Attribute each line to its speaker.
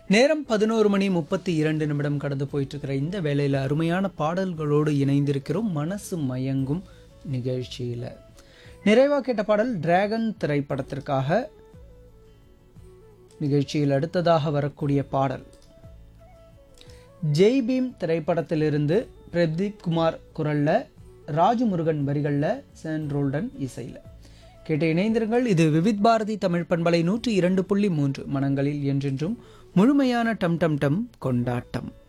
Speaker 1: நேரம் 11:32 கடந்து போயிட்டு இருக்கிற இந்த வேளையில் அருமையான பாடல்களோடு இணைந்திருக்கிறோம் மனசு மயங்கும் நிகழ்ச்சியில். நிறைவாக கேட்ட பாடல் டிராகன் திரைப்படத்திற்காக. நிகழ்ச்சியில் அடுத்ததாக வரக்கூடிய பாடல் ஜெய் பீம் திரைப்படத்திலிருந்து பிரதீப் குமார் குரல்ல, ராஜமுருகன் வரிகள்ல, சேன் ரோல்டன் இசையில். கேட்டு இணைந்திருங்கள். இது விவித் பாரதி தமிழ் பண்பலை 102.3 மனங்களில் என்றென்றும் முழுமையான டம் டம் டம் கொண்டாட்டம்.